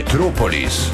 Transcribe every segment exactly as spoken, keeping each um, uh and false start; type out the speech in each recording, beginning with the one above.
Metropolis.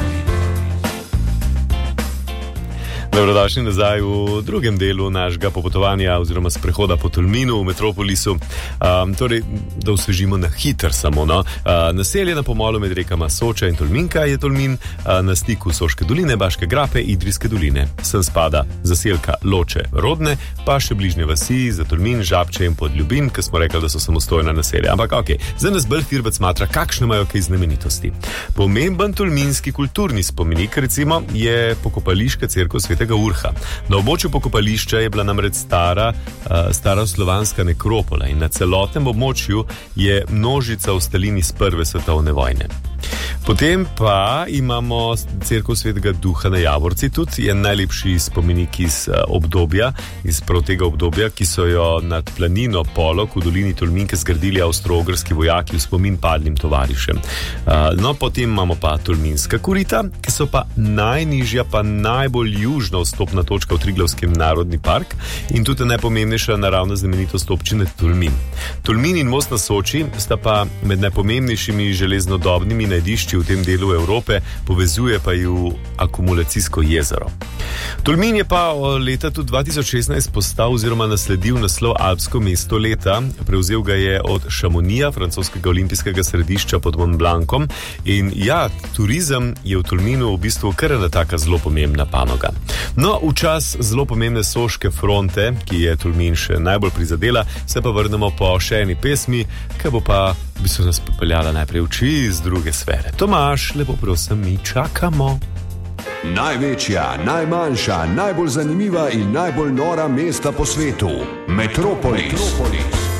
Dobrodošli nazaj v drugem delu našega popotovanja oziroma sprehoda po Tolminu v Metropolisu. Um, torej, da osvežimo na hiter samo. No? Uh, naselje na pomolu med rekama Soča in Tolminka je Tolmin, uh, na stiku Soške doline, Baške grape, Idrijske doline. Sem spada zaselka Loče, Rodne, pa še bližnje vasi za Tolmin, Žabče in Podljubin, ki smo rekli, da so samostojna naselja. Ampak ok, za nas bolj firbec smatra, kakšne imajo kaj znamenitosti. Pomemben tolminski kulturni spomenik, recimo, je pokopališka cerkev Svetega Urha. Na območju pokopališča je bila namreč stara, uh, stara slovanska nekropola in na celotnem območju je množica ostalin iz prve svetovne vojne. Potem pa imamo cerkev Svetega Duha na Javorci, tudi je najlepši spomenik iz uh, obdobja, iz prav tega obdobja, ki so jo nad planino Polog v dolini Tolminke zgradili avstro-ogrski vojaki v spomin padlim tovarišem. Uh, no, potem imamo pa Tolminska korita, ki so pa najnižja, pa najbolj južna vstopna točka v Triglavskem narodni park in tudi najpomembnejša naravna znamenitost občine Tolmin. Tolmin in most na Soči sta pa med najpomembnejšimi železnodobnimi najdišči v tem delu Evrope, povezuje pa ju akumulacijsko jezero. Tolmin je pa leta tudi dva tisoč šestnajst postal oziroma nasledil naslov Alpsko mesto leta, prevzel ga je od Chamonija, francoskega olimpijskega središča pod Mont Blancom in ja, turizem je v Tolminu v bistvu kar ena taka zelo pomembna panoga. No, v čas zelo pomembne soške fronte, ki je Tolmin še najbolj prizadela, se pa vrnemo po še eni pesmi, ki bo pa v bistvu nas popeljala najprej v čist druge sfere. Tomaž, lepo prosim, mi čakamo. Največja, najmanjša, najbolj zanimiva in najbolj nora mesta po svetu. Metropolis. Metropolis.